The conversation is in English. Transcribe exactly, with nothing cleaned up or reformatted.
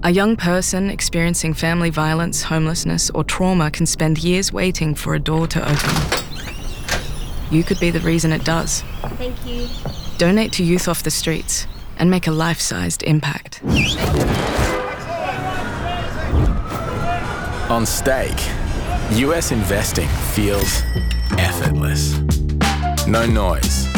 A young person experiencing family violence, homelessness, or trauma can spend years waiting for a door to open. You could be the reason it does. Thank you. Donate to Youth Off the Streets and make a life-sized impact. On stake, U S investing feels effortless. No noise,